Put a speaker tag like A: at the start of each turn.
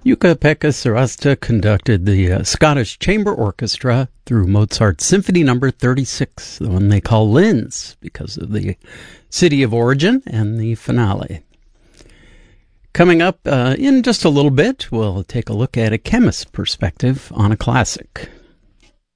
A: Jukka-Pekka Sarasta conducted the Scottish Chamber Orchestra through Mozart's Symphony No. 36, the one they call Linz, because of the city of origin and the finale. Coming up in just a little bit, we'll take a look at a chemist's perspective on a classic.